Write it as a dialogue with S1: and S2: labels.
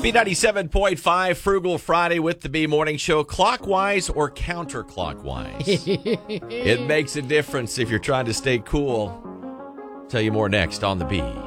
S1: B97.5 Frugal Friday with the B Morning Show. Clockwise or counterclockwise? It makes a difference if you're trying to stay cool. Tell you more next on the B.